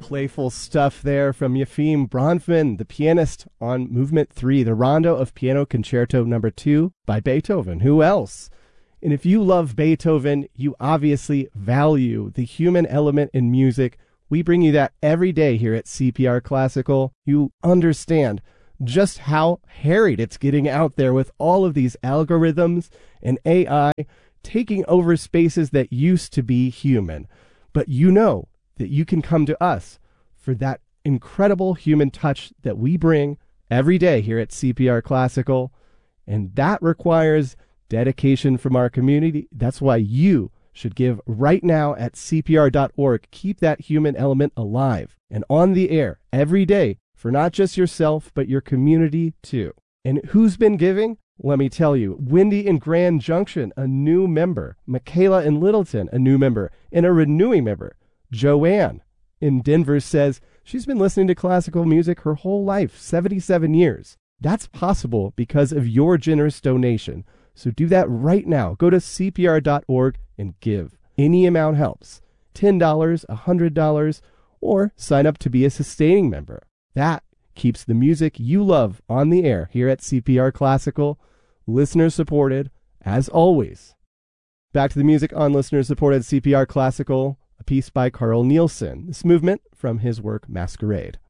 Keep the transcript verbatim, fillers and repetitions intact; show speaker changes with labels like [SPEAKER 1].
[SPEAKER 1] playful stuff there from Yefim Bronfman, the pianist, on Movement three, the Rondo of Piano Concerto number two by Beethoven. Who else? And if you love Beethoven, you obviously value the human element in music. We bring you that every day here at C P R Classical. You understand just how harried it's getting out there with all of these algorithms and A I taking over spaces that used to be human. But you know that you can come to us for that incredible human touch that we bring every day here at C P R Classical. And that requires dedication from our community. That's why you should give right now at C P R dot org. Keep that human element alive and on the air every day for not just yourself, but your community too. And who's been giving? Let me tell you, Wendy in Grand Junction, a new member. Michaela in Littleton, a new member. And a renewing member. Joanne in Denver says she's been listening to classical music her whole life, seventy-seven years. That's possible because of your generous donation. So do that right now. Go to C P R dot org and give. Any amount helps. ten dollars, one hundred dollars, or sign up to be a sustaining member. That keeps the music you love on the air here at C P R Classical, listener supported, as always. Back to the music on listener supported C P R Classical, a piece by Carl Nielsen. This movement from his work Masquerade.